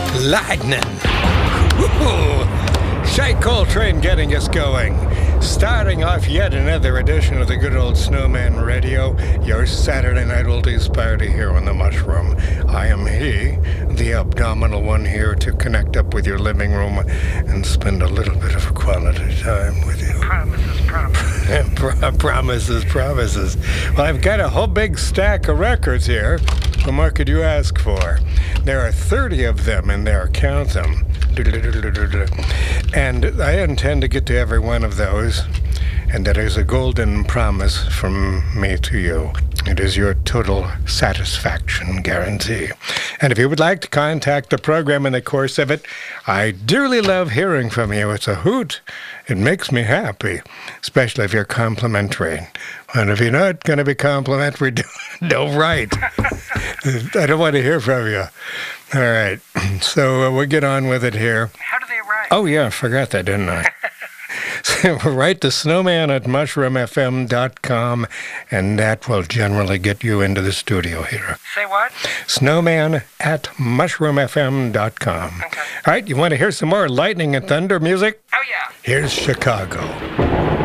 Lightning. Woo-hoo. Shay Coltrane getting us going. Starting off yet another edition of the good old Snowman Radio, your Saturday night oldies party here on the Mushroom. I am he, the abdominal one here to connect up with your living room and spend a little bit of quality time with you. Promises. Well, I've got a whole big stack of records here. What more could you ask for? There are 30 of them in there, count them. And I intend to get to every one of those, and that is a golden promise from me to you. It is your total satisfaction guarantee. And if you would like to contact the program in the course of it, I dearly love hearing from you. It's a hoot. It makes me happy, especially if you're complimentary. And if you're not going to be complimentary, don't write. I don't want to hear from you. All right. So we'll get on with it here. How do they write? Oh, yeah. I forgot that, didn't I? So write to snowman@mushroomfm.com, and that will generally get you into the studio here. Say what? snowman@mushroomfm.com. Okay. All right. You want to hear some more lightning and thunder music? Oh, yeah. Here's Chicago.